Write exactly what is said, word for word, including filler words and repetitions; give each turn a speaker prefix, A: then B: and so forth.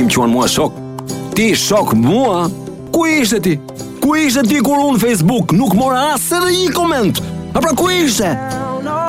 A: Ti më quan mua shok? Ti shok mua? Ku ishte ti? Ku ishte ti kur unë Facebook nuk mora as edhe një koment? A pra ku ishte?